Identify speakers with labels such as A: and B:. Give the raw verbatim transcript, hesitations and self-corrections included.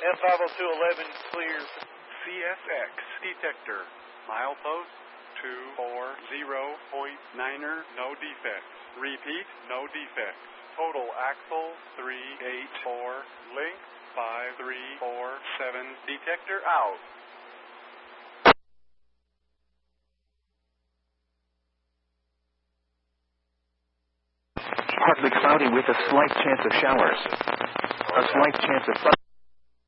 A: F five oh two eleven, clear.
B: C S X detector. Milepost two four zero point niner, no defects. Repeat, no defects. Total axle three eight four, length five three four seven. Detector out.
C: Partly cloudy with a slight chance of showers. A slight chance of